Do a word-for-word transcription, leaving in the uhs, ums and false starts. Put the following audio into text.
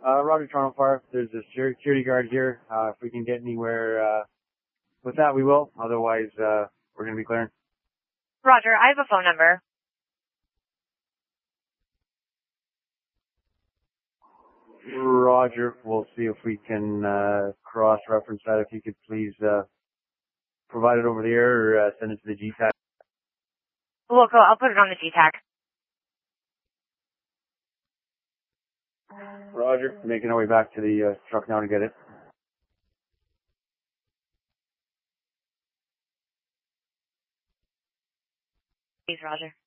Uh, Roger, Toronto Fire. There's a security guard here. Uh, if we can get anywhere, uh, with that, we will. Otherwise, uh, we're going to be clearing. Roger, I have a phone number. Roger, we'll see if we can, uh, cross-reference that. If you could please, uh, provide it over the air or, uh, send it to the G TAC. Local, I'll put it on the G TAC. Roger, making our way back to the, uh, truck now to get it. Please, Roger.